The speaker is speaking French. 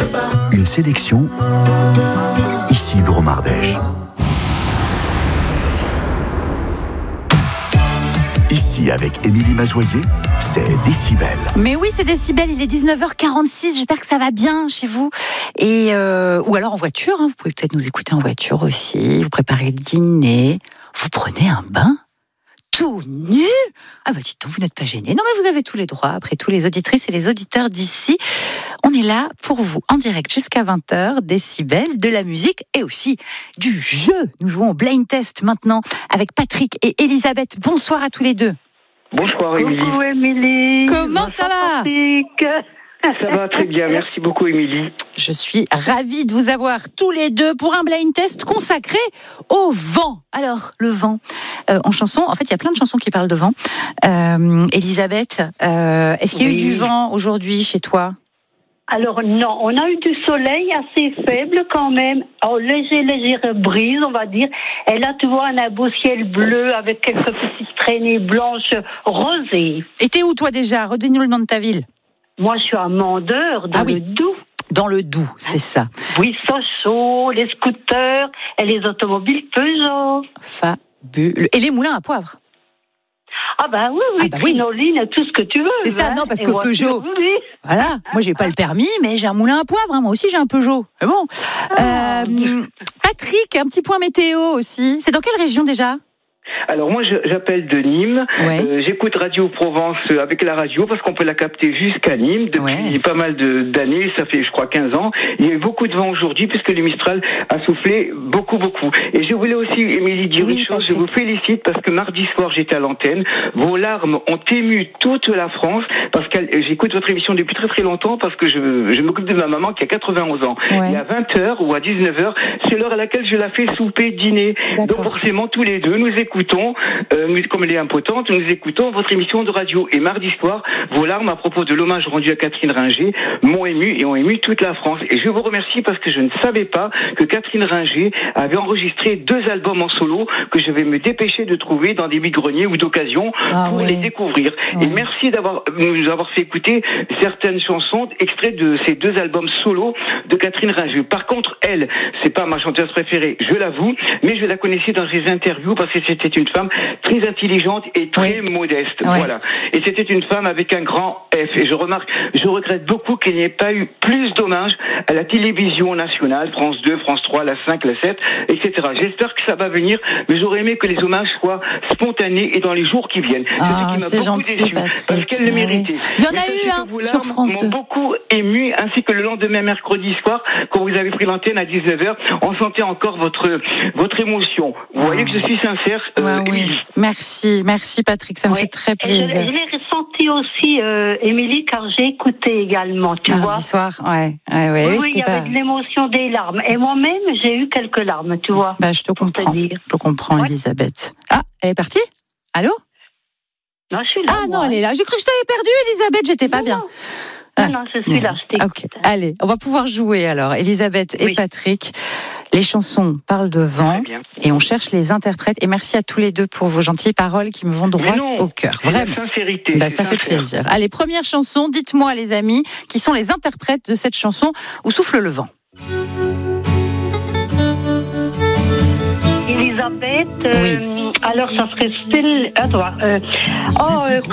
Une sélection Isidro Mardèche. Ici, avec Émilie Mazoyer, c'est Décibel. Mais oui, c'est Décibel, il est 19h46, j'espère que ça va bien chez vous. Ou alors en voiture, vous pouvez peut-être nous écouter en voiture aussi, vous préparez le dîner, vous prenez un bain tout nu. Ah bah dites donc, vous n'êtes pas gênés. Non mais vous avez tous les droits, après tous les auditrices et les auditeurs d'ici. On est là pour vous, en direct jusqu'à 20h, Décibel, de la musique et aussi du jeu. Nous jouons au blind test maintenant avec Patrick et Elisabeth. Bonsoir à tous les deux. Bonsoir Émilie. Coucou Émilie. Comment ça va ? Patrick. Ça va très bien, merci beaucoup Émilie. Je suis ravie de vous avoir tous les deux pour un blind test consacré au vent. Alors, le vent, en chanson, en fait, il y a plein de chansons qui parlent de vent. Elisabeth, est-ce qu'il y a eu du vent aujourd'hui chez toi ? Alors non, on a eu du soleil assez faible quand même. Oh, légère brise, on va dire. Et là, tu vois, un beau ciel bleu avec quelques petites traînées blanches rosées. Et t'es où toi déjà ? Redonne-nous le nom de ta ville. Moi, je suis à Mandeur, dans le Doubs. Dans le Doubs, c'est ça. Oui, Sochaux, les scooters et les automobiles Peugeot. Fabuleux. Et les moulins à poivre. Ah bah oui, crinoline, tout ce que tu veux. C'est ça, non, parce que voiture, Peugeot, voilà, moi j'ai pas le permis, mais j'ai un moulin à poivre, hein. Moi aussi j'ai un Peugeot. Mais bon. Patrick, un petit point météo aussi. C'est dans quelle région déjà ? Alors moi j'appelle de Nîmes, j'écoute Radio Provence avec la radio parce qu'on peut la capter jusqu'à Nîmes depuis pas mal d'années, ça fait je crois 15 ans. Il y a eu beaucoup de vent aujourd'hui puisque le Mistral a soufflé beaucoup. Et je voulais aussi, Émilie, dire une chose, Patrick. Je vous félicite parce que mardi soir j'étais à l'antenne, vos larmes ont ému toute la France parce que j'écoute votre émission depuis très longtemps parce que je m'occupe de ma maman qui a 91 ans. Et à 20h ou à 19h, c'est l'heure à laquelle je la fais souper, dîner. Donc forcément tous les deux nous écoutons, comme elle est impotente, nous écoutons votre émission de radio. Et mardi soir, vos larmes à propos de l'hommage rendu à Catherine Ringer m'ont ému et ont ému toute la France. Et je vous remercie parce que je ne savais pas que Catherine Ringer avait enregistré 2 albums en solo que je vais me dépêcher de trouver dans des bigreniers ou d'occasion pour les découvrir. Et merci de nous avoir fait écouter certaines chansons extraits de ces 2 albums solo de Catherine Ringer. Par contre, elle, c'est pas ma chanteuse préférée, je l'avoue, mais je la connaissais dans ses interviews parce que c'était une femme très intelligente et très modeste. Voilà. Et c'était une femme avec un grand F. Et je regrette beaucoup qu'il n'y ait pas eu plus d'hommages à la télévision nationale, France 2, France 3, la 5, la 7, etc. J'espère que ça va venir, mais j'aurais aimé que les hommages soient spontanés et dans les jours qui viennent. C'est gentil, Patrick. Parce qu'elle le méritait. Il y en a eu un sur France 2. M'ont beaucoup ému, ainsi que le lendemain mercredi soir, quand vous avez pris l'antenne à 19h, on sentait encore votre émotion. Vous voyez que je suis sincère. Merci Patrick, ça me fait très plaisir. Je l'ai ressenti aussi, Émilie, car j'ai écouté également, tu vois. Mardi soir, oui, il y avait de l'émotion, des larmes. Et moi-même, j'ai eu quelques larmes, tu vois. Je te comprends, Elisabeth. Ah, elle est partie ? Allô ? Non, je suis là. Ah non, elle est là. J'ai cru que je t'avais perdue, Elisabeth, j'étais pas bien. Non, je suis là, je t'écoute. Okay. Allez, on va pouvoir jouer alors, Elisabeth et Patrick. Les chansons parlent de vent et on cherche les interprètes. Et merci à tous les deux pour vos gentilles paroles qui me vont droit au cœur. Vraiment. La sincérité. Ça fait plaisir. Allez, première chanson. Dites-moi, les amis, qui sont les interprètes de cette chanson Où souffle le vent. Elisabeth, alors ça serait style. Comment il s'appelle ?